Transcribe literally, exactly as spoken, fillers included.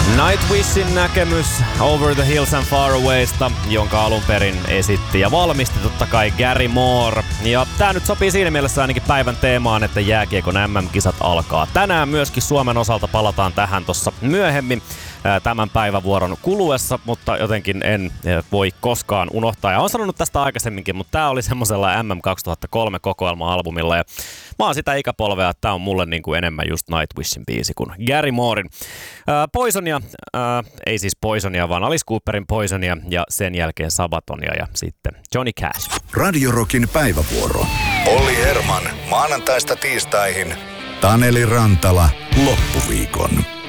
Nightwishin näkemys Over the Hills and Far Awaysta, jonka alun perin esitti ja valmisti totta kai Gary Moore. Ja tää nyt sopii siinä mielessä ainakin päivän teemaan, että jääkiekon M M-kisat alkaa tänään. Myöskin Suomen osalta palataan tähän tossa myöhemmin tämän päivävuoron kuluessa, mutta jotenkin en voi koskaan unohtaa. Ja olen sanonut tästä aikaisemminkin, mutta tää oli semmosella M M kaksituhattakolme kokoelma-albumilla. Ja mä oon sitä ikäpolvea, että tää on mulle niin kuin enemmän just Nightwishin biisi kuin Gary Mooren. Ää, Poisonia, ää, ei siis Poisonia, vaan Alice Cooperin Poisonia ja sen jälkeen Sabatonia ja sitten Johnny Cash. Radio Rockin päivävuoro. Olli Herman maanantaista tiistaihin. Taneli Rantala loppuviikon.